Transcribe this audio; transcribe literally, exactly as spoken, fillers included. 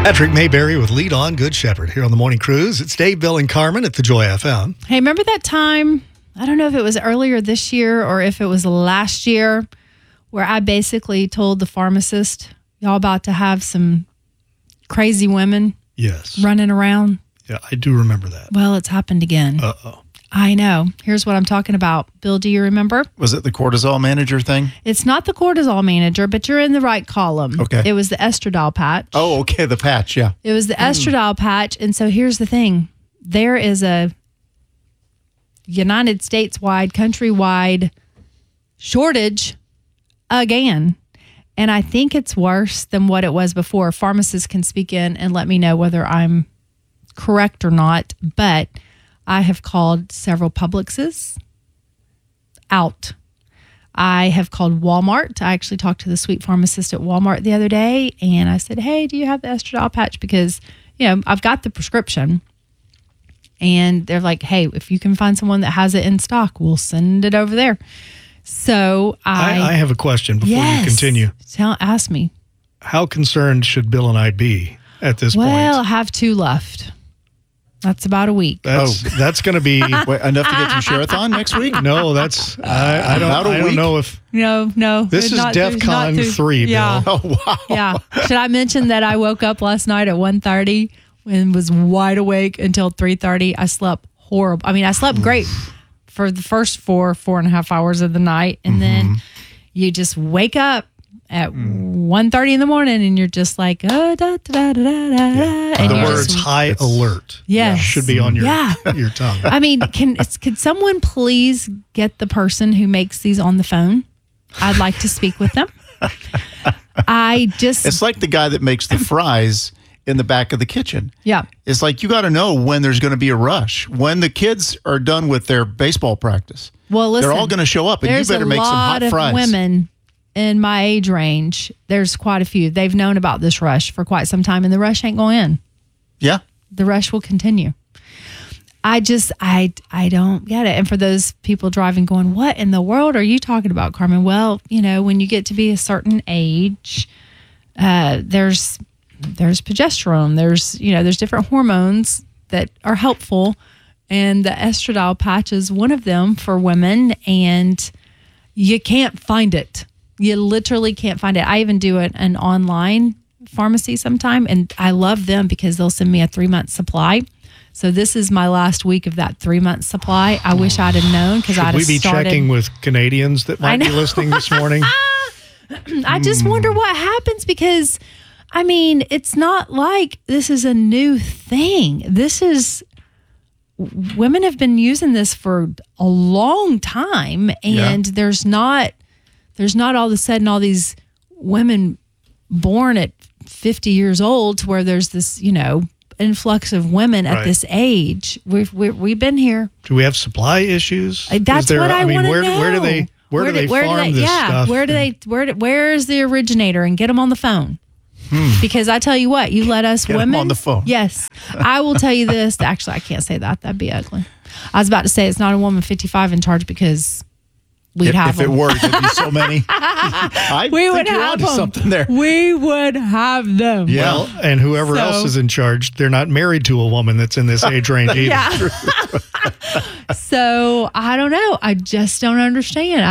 Patrick Mayberry with Lead On Good Shepherd here on the Morning Cruise. It's Dave, Bill, and Carmen at the Joy F M. Hey, remember that time, I don't know if it was earlier this year or if it was last year, where I basically told the pharmacist, y'all about to have some crazy women Yes. running around? Yeah, I do remember that. Well, it's happened again. Uh-oh. I know. Here's what I'm talking about. Bill, do you remember? Was it the cortisol manager thing? It's not the cortisol manager, but you're in the right column. Okay. It was the estradiol patch. Oh, okay, the patch, yeah. It was the estradiol patch. And so here's the thing. There is a United States-wide, countrywide shortage again. And I think it's worse than what it was before. Pharmacists can speak in and let me know whether I'm correct or not. But I have called several Publixes out. I have called Walmart. I actually talked to the sweet pharmacist at Walmart the other day, and I said, hey, do you have the estradiol patch? Because, you know, I've got the prescription. And they're like, hey, if you can find someone that has it in stock, we'll send it over there. So I... I, I have a question before yes, you continue. Tell, ask me. How concerned should Bill and I be at this Well, I point? have two left. That's about a week. That's, Oh. that's going to be... Wait, enough to get through Share-a-thon next week? No, that's... I, I, don't, About a I don't week? know if... No, no. This is not DEF through- CON not through- three, Bill. Yeah. Oh, wow. Yeah. Should I mention that I woke up last night at one thirty and was wide awake until three thirty? I slept horrible. I mean, I slept great for the first four, four and a half hours of the night. And then you just wake up at one thirty in the morning and you're just like, oh, da, da, da, da, da, da. And The you're words just, high alert Yes. should be on your, Yeah. your tongue. I mean, can could someone please get the person who makes these on the phone? I'd like to speak with them. I just, It's like the guy that makes the fries in the back of the kitchen. yeah. It's like you got to know when there's going to be a rush. When the kids are done with their baseball practice, Well, listen, they're all going to show up, and you there's better a make some hot lot of fries. women in my age range. There's quite a few. They've known about this rush for quite some time, and the rush ain't going in. Yeah. The rush will continue. I just, I, I don't get it. And for those people driving going, what in the world are you talking about, Carmen? Well, you know, when you get to be a certain age, uh, there's, there's progesterone. There's, you know, there's different hormones that are helpful. And the estradiol patch is one of them for women. And you can't find it. You literally can't find it. I even do an, an online pharmacy sometime, and I love them because they'll send me a three month supply. So this is my last week of that three month supply. I wish I'd have known because I'd Should have we be started. checking with Canadians that might be know. listening this morning? I just wonder what happens because, I mean, it's not like this is a new thing. This is, women have been using this for a long time, and Yeah. there's not, there's not all of a sudden all these women born at fifty years old to where there's this, you know, influx of women at Right. this age. We've we've, we've been here. Do we have supply issues? Uh, That's Is there- what I, mean, want to where, know. Where do they where, do they where farm this yeah, stuff? where do they where do, where is the originator, and get them on the phone? Because I tell you what, you let us Get 'em women on the phone. Yes, I will tell you this. Actually, I can't say that. That'd be ugly. I was about to say it's not a woman fifty-five in charge because we'd If, have if it them. were, there'd be so many. I we think would you're have onto them. something there. We would have them. Yeah. Well, and whoever So- else is in charge, they're not married to a woman that's in this age range either. Yeah. So I don't know. I just don't understand.